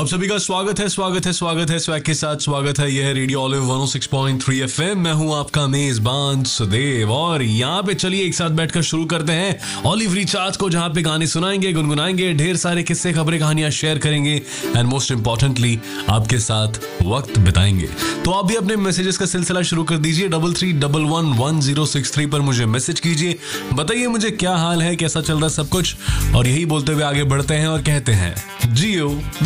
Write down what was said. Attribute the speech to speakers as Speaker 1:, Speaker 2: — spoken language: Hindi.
Speaker 1: आप सभी का स्वागत है स्वैग के साथ स्वागत है। यह है रेडियो ऑलिव 106.3 एफएम। मैं हूं आपका मेजबान सुदेव और यहाँ पे चलिए एक साथ बैठकर शुरू करते हैं ऑलिव रिचार्ज को, जहाँ पे गाने सुनाएंगे, गुनगुनाएंगे, ढेर सारे किस्से, खबरें, कहानियां शेयर करेंगे एंड मोस्ट इंपॉर्टेंटली आपके साथ वक्त बिताएंगे। तो आप भी अपने मैसेजेस का सिलसिला शुरू कर दीजिए। 33111063 पर मुझे मैसेज कीजिए, बताइए मुझे क्या हाल है, कैसा चल रहा है सब कुछ, और यही बोलते हुए आगे बढ़ते हैं और कहते हैं जियो